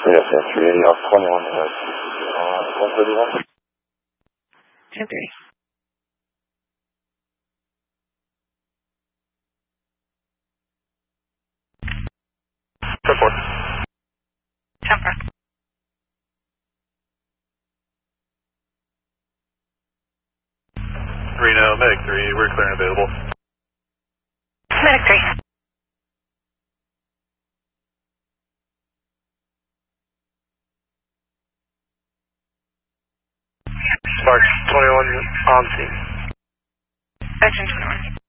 Yes, yes, 380 off 21, 131. 10-3. Report. 10-4. Reno, Medic 3, we're clear and available. Medic 3. Sparks 21 on scene. Engine 21.